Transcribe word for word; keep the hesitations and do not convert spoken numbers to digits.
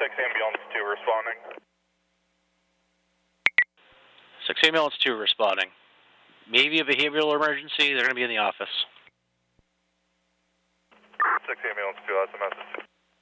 six ambulance two responding. six ambulance two responding. Maybe a behavioral emergency. They're going to be in the office. six ambulance two, that's a message.